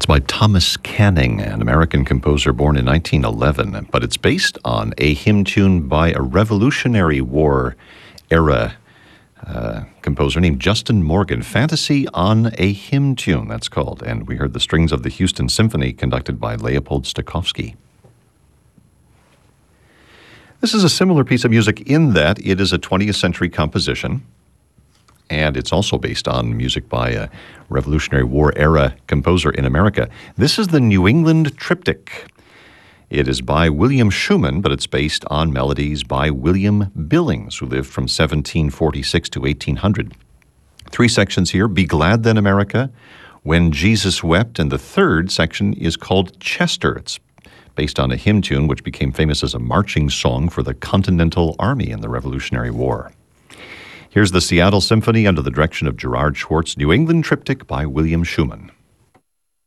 It's by Thomas Canning, an American composer born in 1911, but it's based on a hymn tune by a Revolutionary War era composer named Justin Morgan. Fantasy on a Hymn Tune, that's called. And we heard the strings of the Houston Symphony conducted by Leopold Stokowski. This is a similar piece of music in that it is a 20th century composition, and it's also based on music by a Revolutionary War era composer in America. This is the New England Triptych. It is by William Schumann, but it's based on melodies by William Billings, who lived from 1746 to 1800. Three sections here: Be Glad Then, America, When Jesus Wept, and the third section is called Chester. It's based on a hymn tune which became famous as a marching song for the Continental Army in the Revolutionary War. Here's the Seattle Symphony under the direction of Gerard Schwartz, New England Triptych by William Schumann.